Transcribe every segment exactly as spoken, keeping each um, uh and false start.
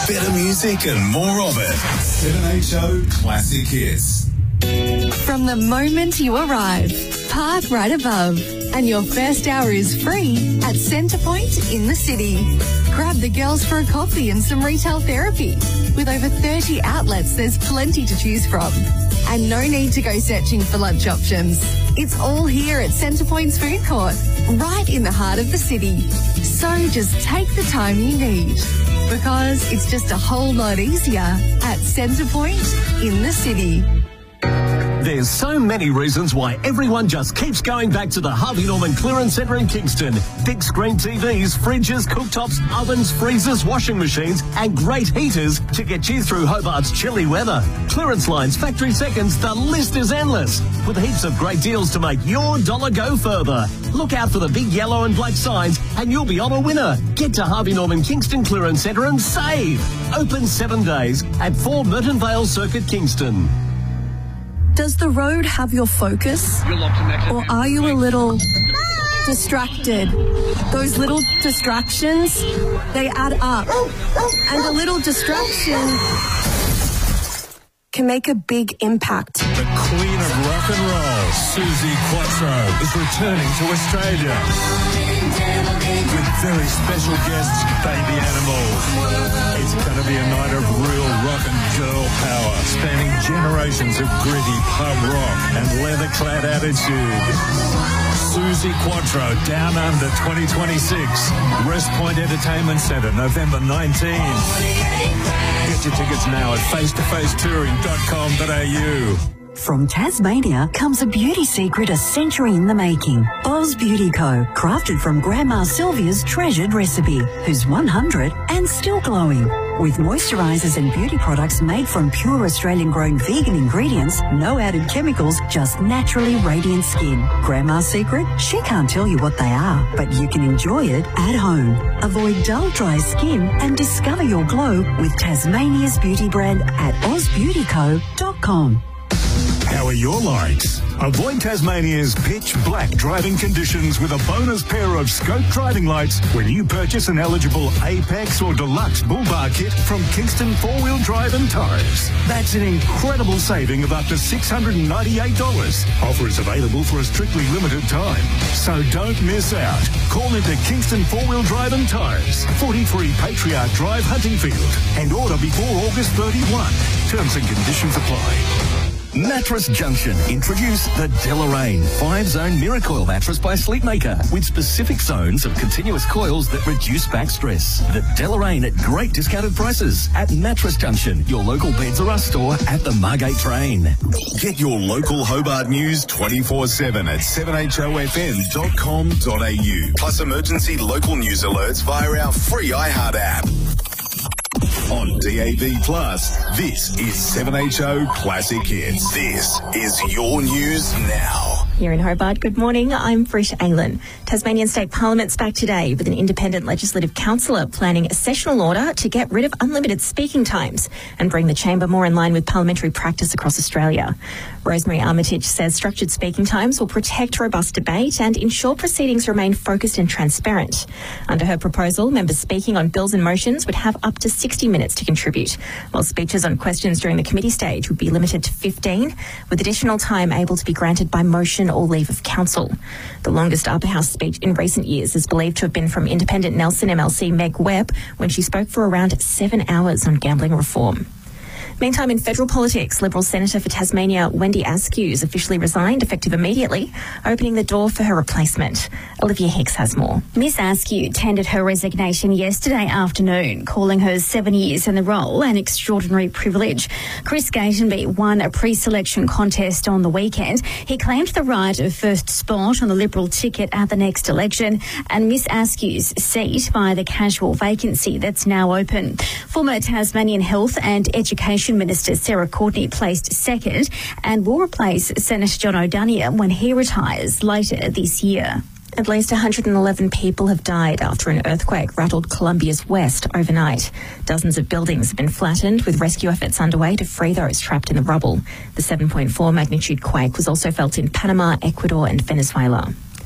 better music and more of it. seven H O Classic Hits. From the moment you arrive, park right above, and your first hour is free at Centrepoint in the city. Grab the girls for a coffee and some retail therapy. With over thirty outlets, there's plenty to choose from. And no need to go searching for lunch options. It's all here at Centrepoint's food court, right in the heart of the city. So just take the time you need, because it's just a whole lot easier at Centrepoint in the city. There's so many reasons why everyone just keeps going back to the Harvey Norman Clearance Centre in Kingston. Big screen T Vs, fridges, cooktops, ovens, freezers, washing machines and great heaters to get you through Hobart's chilly weather. Clearance lines, factory seconds, the list is endless. With heaps of great deals to make your dollar go further. Look out for the big yellow and black signs and you'll be on a winner. Get to Harvey Norman Kingston Clearance Centre and save. Open seven days at four Merton Vale Circuit, Kingston. Does the road have your focus? Or are you a little distracted? Those little distractions, they add up. And a little distraction can make a big impact. The queen of rock and roll, Suzi Quatro, is returning to Australia. With very special guests, Baby Animals. It's going to be a night of real rock and girl power, spanning generations of gritty pub rock and leather-clad attitude. Suzi Quatro, Down Under twenty twenty-six. West Point Entertainment Centre, November nineteenth. Get your tickets now at face to face touring dot com dot a u. From Tasmania comes a beauty secret a century in the making. Oz Beauty Co. Crafted from Grandma Sylvia's treasured recipe, who's one hundred and still glowing. With moisturisers and beauty products made from pure Australian-grown vegan ingredients, no added chemicals, just naturally radiant skin. Grandma's secret? She can't tell you what they are, but you can enjoy it at home. Avoid dull, dry skin and discover your glow with Tasmania's beauty brand at oz beauty co dot com. How are your lights? Avoid Tasmania's pitch black driving conditions with a bonus pair of scope driving lights when you purchase an eligible Apex or Deluxe Bull Bar kit from Kingston four-wheel drive and tyres. That's an incredible saving of up to six hundred ninety-eight dollars. Offer is available for a strictly limited time, so don't miss out. Call into Kingston four-wheel drive and tyres, forty-three Patriarch Drive, Huntingfield, and order before August thirty-first. Terms and conditions apply. Mattress Junction introduce the Deloraine five-zone Miracoil mattress by Sleepmaker with specific zones of continuous coils that reduce back stress. The Deloraine at great discounted prices at Mattress Junction, your local Beds R Us store at the Margate Train. Get your local Hobart news twenty-four seven at seven h o f m dot com dot a u. Plus emergency local news alerts via our free iHeart app. On D A B Plus, this is seven H O Classic Hits. This is your news now. Here in Hobart, good morning. I'm Frish Anglin. Tasmanian State Parliament's back today with an independent legislative councillor planning a sessional order to get rid of unlimited speaking times and bring the chamber more in line with parliamentary practice across Australia. Rosemary Armitage says structured speaking times will protect robust debate and ensure proceedings remain focused and transparent. Under her proposal, members speaking on bills and motions would have up to sixty minutes to contribute, while speeches on questions during the committee stage would be limited to fifteen, with additional time able to be granted by motion or leave of council. The longest upper house speech in recent years is believed to have been from independent Nelson M L C Meg Webb when she spoke for around seven hours on gambling reform. Meantime, in federal politics, Liberal Senator for Tasmania Wendy Askews officially resigned effective immediately, opening the door for her replacement. Olivia Hicks has more. Miss Askew tendered her resignation yesterday afternoon, calling her seven years in the role an extraordinary privilege. Chris Gatenby won a pre-selection contest on the weekend. He claimed the right of first spot on the Liberal ticket at the next election, and Miss Askew's seat via the casual vacancy that's now open. Former Tasmanian Health and Education Minister Sarah Courtney placed second and will replace Senator John O'Donnell when he retires later this year. At least one hundred eleven people have died after an earthquake rattled Colombia's west overnight. Dozens of buildings have been flattened, with rescue efforts underway to free those trapped in the rubble. The seven point four magnitude quake was also felt in Panama, Ecuador and Venezuela.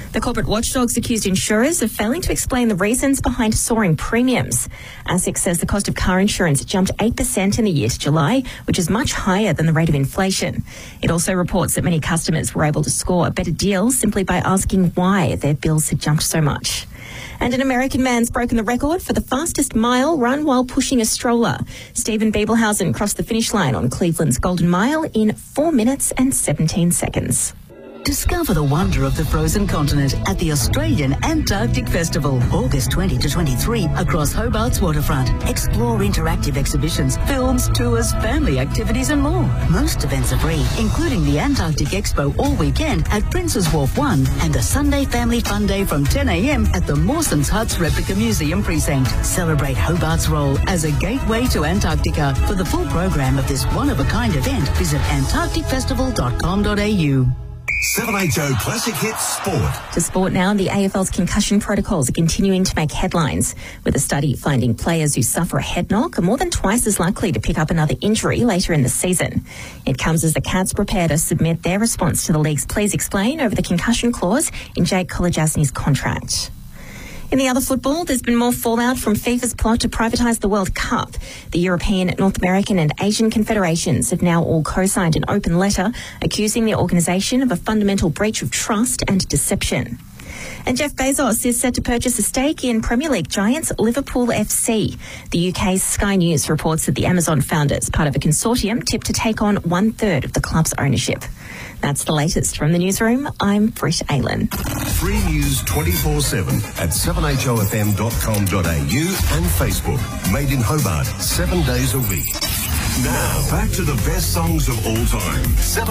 The corporate watchdogs accused insurers of failing to explain the reasons behind soaring premiums. ASIC says the cost of car insurance jumped eight percent in the year to July, which is much higher than the rate of inflation. It also reports that many customers were able to score a better deal simply by asking why their bills had jumped so much. And an American man's broken the record for the fastest mile run while pushing a stroller. Stephen Biebelhausen crossed the finish line on Cleveland's Golden Mile in four minutes and seventeen seconds. Discover the wonder of the frozen continent at the Australian Antarctic Festival, August twentieth to twenty-three, across Hobart's waterfront. Explore interactive exhibitions, films, tours, family activities and more. Most events are free, including the Antarctic Expo all weekend at Prince's Wharf one and the Sunday Family Fun Day from ten a m at the Mawson's Huts Replica Museum Precinct. Celebrate Hobart's role as a gateway to Antarctica. For the full program of this one-of-a-kind event, visit antarctic festival dot com dot a u. seven H O Classic Hits Sport. To sport now, the A F L's concussion protocols are continuing to make headlines, with a study finding players who suffer a head knock are more than twice as likely to pick up another injury later in the season. It comes as the Cats prepare to submit their response to the league's Please Explain over the concussion clause in Jake Kolodjasny's contract. In the other football, there's been more fallout from FIFA's plot to privatise the World Cup. The European, North American and Asian confederations have now all co-signed an open letter accusing the organisation of a fundamental breach of trust and deception. And Jeff Bezos is set to purchase a stake in Premier League giants Liverpool F C. The U K's Sky News reports that the Amazon founders, part of a consortium, tipped to take on one-third of the club's ownership. That's the latest from the newsroom. I'm Britt Aylan. Free news twenty-four seven at seven h o f m dot com dot a u and Facebook. Made in Hobart, seven days a week. Now, back to the best songs of all time.